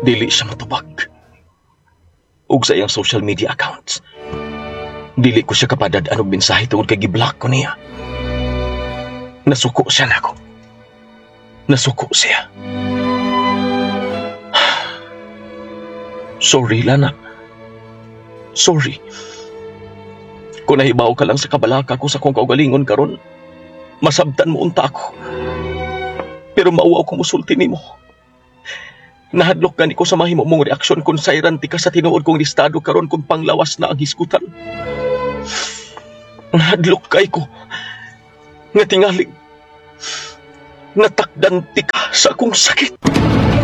Dili siya matubag. Ug sa iyang social media accounts, dili ko siya kapadad-an og mensahe tungod kay giblock ko niya. Nasuko siya nako. Nasuko siya. Sorry, Lana. Sorry. Kung nahibaw ka lang sa kabalaka ko sa kong kaugalingon karon, masabtan mo unta ako. Pero mauwaw ko musulti nimo. Nahadlok gani ko sa mahimo mong reaksyon kung sayranti ka sa tinuod kong listado karon kung panglawas na ang hisgutan. Nahadlok kay ko nga tingali natakdan ti ka sa akong sakit.